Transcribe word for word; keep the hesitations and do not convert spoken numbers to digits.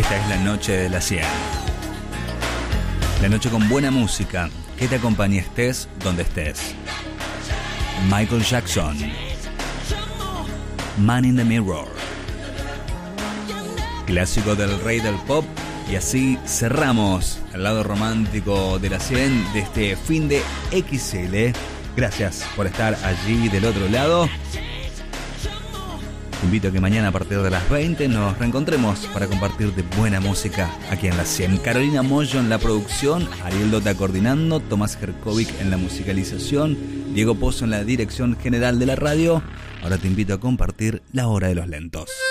Esta es la noche de la cien. La noche con buena música que te acompañe estés donde estés. Michael Jackson, Man in the Mirror, clásico del rey del pop. Y así cerramos el lado romántico de la cien de este fin de X L. Gracias por estar allí del otro lado. Te invito a que mañana a partir de las veinte nos reencontremos para compartir de buena música aquí en la cien. Carolina Mollo en la producción, Ariel Dota coordinando, Tomás Jerkovic en la musicalización, Diego Pozo en la dirección general de la radio. Ahora te invito a compartir La Hora de los Lentos.